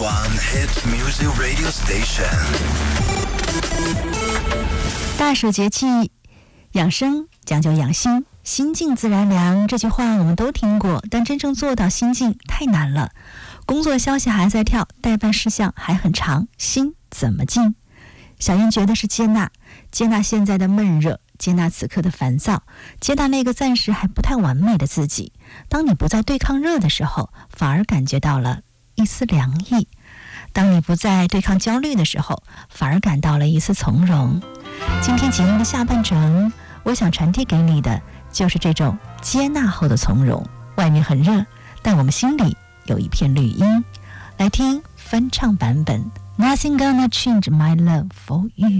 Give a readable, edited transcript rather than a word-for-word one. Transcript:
one hit music radio station。 大暑节气，养生讲究养心，心静自然凉。这句话我们都听过，但真正做到心静太难了。工作消息还在跳，待办事项还很长，心怎么静？小英觉得是接纳，接纳现在的闷热，接纳此刻的烦躁，接纳那个暂时还不太完美的自己。当你不再对抗热的时候，反而感觉到了一丝凉意；当你不再对抗焦虑的时候，反而感到了一丝从容。今天节目的下半程，我想传递给你的就是这种接纳后的从容。外面很热，但我们心里有一片绿荫。来听翻唱版本 Nothing Gonna Change My Love For You。